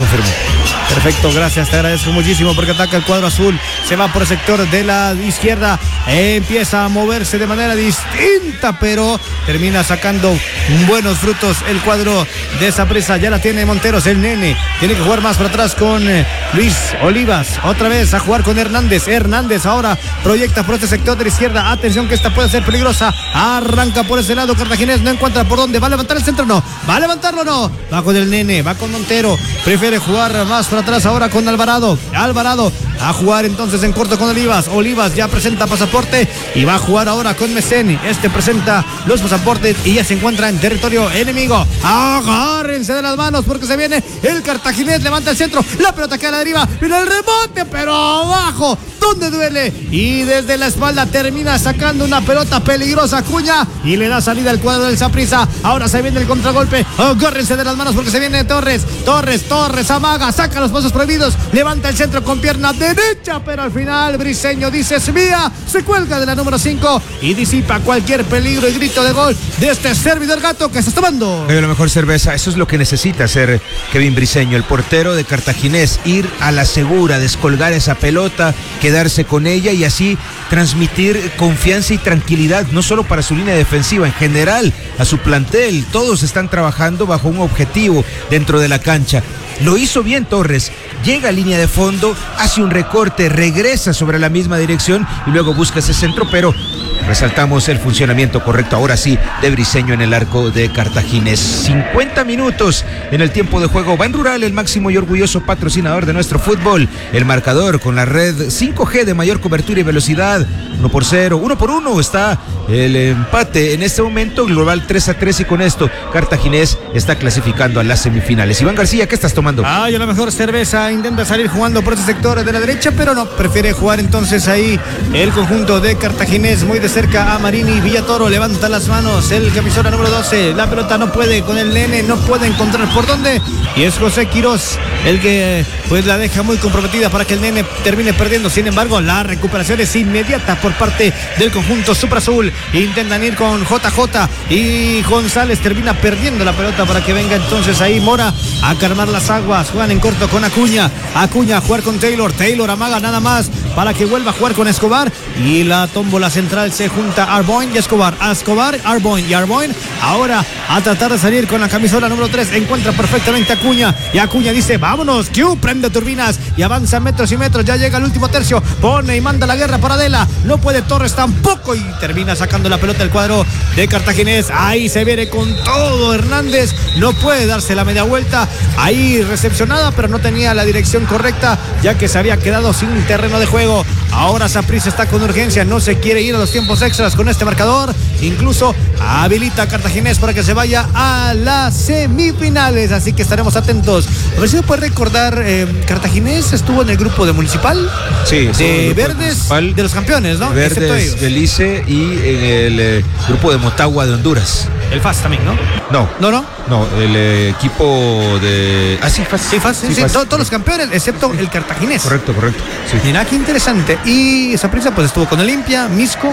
confirmó. Perfecto, gracias, te agradezco muchísimo porque ataca el cuadro azul, se va por el sector de la izquierda, empieza a moverse de manera distinta, pero termina sacando buenos frutos el cuadro de Saprissa. Ya la tiene Monteros, el nene, tiene que jugar más para atrás con Luis Olivas, otra vez a jugar con Hernández ahora proyecta por este sector de la izquierda, atención que esta puede ser peligrosa, arranca por ese lado Cartaginés, no encuentra por dónde, va a levantar el centro, no, va a levantarlo, no, va con el nene, va con Montero, prefiere jugar más para atrás ahora con Alvarado a jugar entonces en corto con Olivas ya presenta pasaporte y va a jugar ahora con Meseni, presenta los pasaportes y ya se encuentra en territorio enemigo. Agárrense de las manos porque se viene el Cartaginés, levanta el centro, la pelota queda a la deriva, viene el rebote pero abajo, donde duele y desde la espalda termina sacando una pelota peligrosa Acuña y le da salida al cuadro del Saprissa. Ahora se viene el contragolpe, agárrense de las manos porque se viene Torres, amaga, saca los pasos prohibidos, levanta el centro con pierna derecha, pero al final Briseño dice es mía, se cuelga de la número 5 y disipa cualquier peligro y grito de gol de este servidor gato que se está tomando. La mejor cerveza, eso es lo que necesita hacer Kevin Briseño, el portero de Cartaginés, ir a la segura, descolgar esa pelota, quedarse con ella y así transmitir confianza y tranquilidad, no solo para su línea defensiva, en general, a su plantel. Todos están trabajando bajo un objetivo dentro de la cancha. Lo hizo bien Torres, llega a línea de fondo, hace un recorte, regresa sobre la misma dirección y luego busca ese centro, pero resaltamos el funcionamiento correcto, ahora sí, de Briseño en el arco de Cartaginés. 50 minutos en el tiempo de juego. Ban Rural, el máximo y orgulloso patrocinador de nuestro fútbol. El marcador con la red 5G de mayor cobertura y velocidad. 1-0, 1-1 está el empate en este momento, global 3-3 y con esto Cartaginés está clasificando a las semifinales. Iván García, ¿qué estás tomando? Y a la mejor cerveza, intenta salir jugando por ese sector de la derecha, pero no, prefiere jugar entonces ahí el conjunto de Cartaginés, muy de cerca a Marini. Villatoro levanta las manos, el camisola número 12, la pelota no puede con el nene, no puede encontrar por dónde, y es José Quirós el que pues la deja muy comprometida para que el nene termine perdiendo. Sin embargo, la recuperación es inmediata por parte del conjunto Suprazul. Intentan ir con JJ y González termina perdiendo la pelota para que venga entonces ahí Mora a calmar las aguas. Juegan en corto con Acuña a jugar con Taylor amaga nada más para que vuelva a jugar con Escobar y la tómbola central se junta Arboin y Escobar, Arboin ahora a tratar de salir con la camisola número 3, encuentra perfectamente a Acuña y Acuña dice vámonos, prende turbinas y avanza metros y metros, ya llega el último tercio, pone y manda la guerra para Adela, no puede Torres tampoco y termina sacando la pelota del cuadro de Cartaginés. Ahí se viene con todo Hernández, no puede darse la media vuelta, ahí recepcionada pero no tenía la dirección correcta ya que se había quedado sin terreno de juego. Ahora Saprissa está con urgencia, no se quiere ir a los tiempos extras con este marcador, incluso habilita a Cartaginés para que se vaya a las semifinales, así que estaremos atentos. A ver si me puede recordar, Cartaginés estuvo en el grupo de Municipal, sí, de Verdes, de los campeones, ¿no? Verdes, Belice y en el grupo de Motagua de Honduras. El FAS también, ¿no? No, el equipo de... Sí, FAS. Todos los campeones, excepto el Cartaginés. Correcto. Sí. Mira, qué interesante. Y Saprissa pues estuvo con Olimpia, Misco,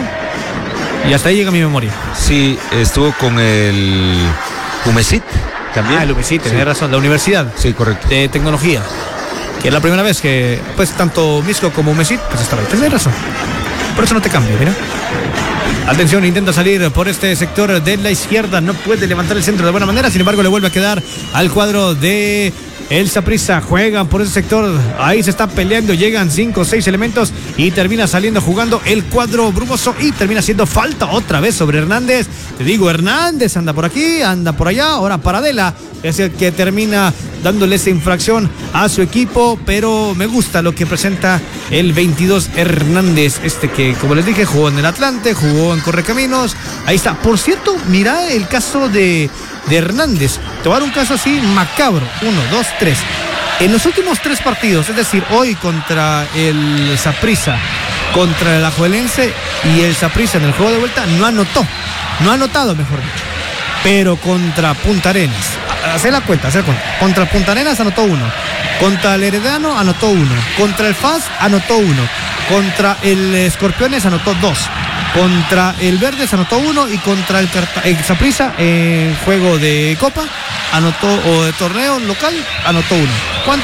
y hasta ahí llega mi memoria. Sí, estuvo con el UMESIT también. El UMESIT, tenés razón, la universidad. Sí, correcto. De tecnología. Que es la primera vez que, pues, tanto Misco como UMESIT, pues estaba ahí. Tenés razón. Por eso no te cambio, mira. Atención, intenta salir por este sector de la izquierda, no puede levantar el centro de buena manera, sin embargo le vuelve a quedar al cuadro de el Saprissa. Juegan por ese sector, ahí se está peleando, llegan 5 o 6 elementos y termina saliendo jugando el cuadro brumoso y termina haciendo falta otra vez sobre Hernández. Te digo, Hernández anda por aquí, anda por allá, ahora Paradela es el que termina dándole esa infracción a su equipo, pero me gusta lo que presenta el 22 Hernández, que como les dije jugó en el Atlante, jugó en Correcaminos, ahí está. Por cierto, mira el caso de Hernández, te voy a dar un caso así macabro, 1, 2, 3. En los últimos 3 partidos, es decir, hoy contra el Saprissa, contra el Alajuelense y el Saprissa en el juego de vuelta, no ha anotado, mejor dicho, pero contra Punta Arenas, hacer la cuenta, contra Punta Arenas anotó 1, contra el Heredano anotó 1, contra el FAS anotó 1, contra el Escorpiones anotó 2, contra el Verdes anotó 1 y contra el Saprissa en juego de Copa anotó, o de torneo local, anotó 1.